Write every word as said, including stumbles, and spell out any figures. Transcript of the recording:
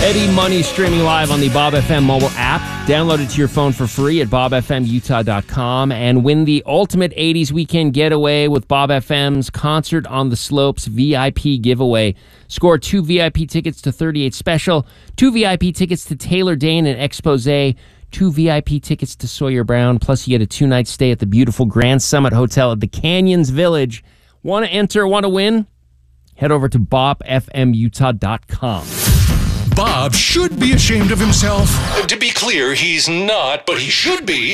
Eddie Money streaming live on the Bob F M mobile app. Download it to your phone for free at bob f m utah dot com and win the ultimate eighties weekend getaway with Bob F M's Concert on the Slopes V I P giveaway. Score two V I P tickets to thirty-eight Special, two V I P tickets to Taylor Dane and Exposé, two V I P tickets to Sawyer Brown, plus you get a two-night stay at the beautiful Grand Summit Hotel at the Canyons Village. Want to enter, want to win? Head over to bob f m utah dot com. Bob should be ashamed of himself. To be clear, he's not, but he should be.